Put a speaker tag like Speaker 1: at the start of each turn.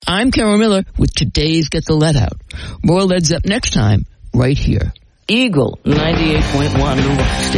Speaker 1: I'm Carol Miller with today's Get the Lead Out. More Led Zepp next time, right here. Eagle 98.1, the rock station.